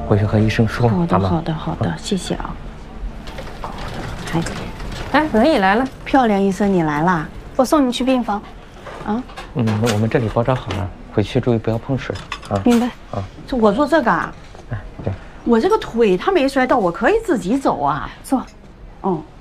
回去和医生说。 好的，好的，好的，谢谢啊。还， 哎，轮椅来了， 漂亮医生你来啦？ 我送你去病房。 啊， 我们这里包扎好了，回去注意不要碰水啊。 明白。 啊， 这我做这个啊？ 哎，对， 我这个腿它没摔到，我可以自己走啊。 坐。 嗯。